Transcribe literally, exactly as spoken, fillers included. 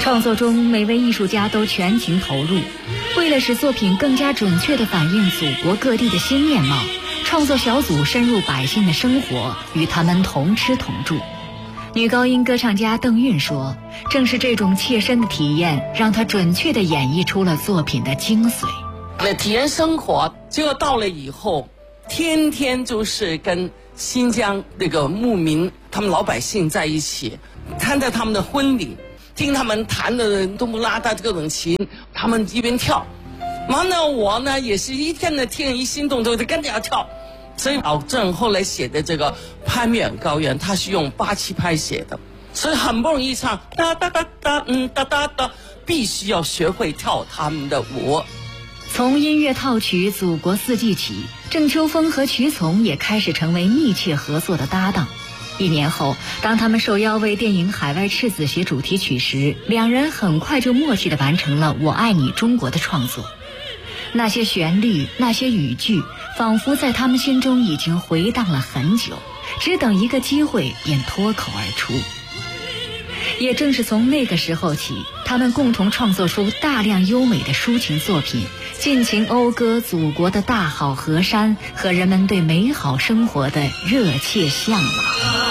创作中每位艺术家都全情投入，为了使作品更加准确地反映祖国各地的新面貌，创作小组深入百姓的生活，与他们同吃同住。女高音歌唱家邓韵说，正是这种切身的体验，让她准确地演绎出了作品的精髓。 体验生活，结果到了以后，天天就是跟新疆那个牧民他们老百姓在一起，参加他们的婚礼，听他们弹的冬不拉达各种琴，他们一边跳，然后呢我呢也是一天的听一心动就跟着要跳。所以老郑后来写的这个攀远高原，他是用八七拍写的，所以很不容易唱哒哒哒哒嗯哒哒哒，必须要学会跳他们的舞。 从音乐套曲《祖国四季》起，郑秋枫和瞿从也开始成为密切合作的搭档。一年后，当他们受邀为电影《海外赤子》写主题曲时，两人很快就默契地完成了《我爱你中国》的创作。那些旋律，那些语句，仿佛在他们心中已经回荡了很久，只等一个机会便脱口而出。也正是从那个时候起，他们共同创作出大量优美的抒情作品，尽情讴歌祖国的大好河山和人们对美好生活的热切向往。